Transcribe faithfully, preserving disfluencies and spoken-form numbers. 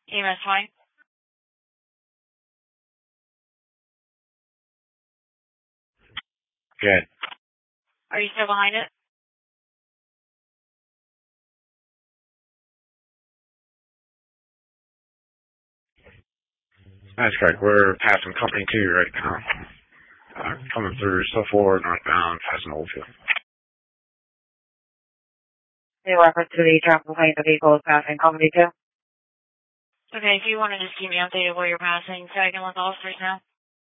E M S twenty. Good. Are you still behind it? That's correct. We're passing Company two right now. Uh, coming through so forward, northbound, passing Oldfield. In reference to the traffic lane, the vehicle is passing Company two. Okay, if you want to just keep me updated where you're passing, so I can look officers now.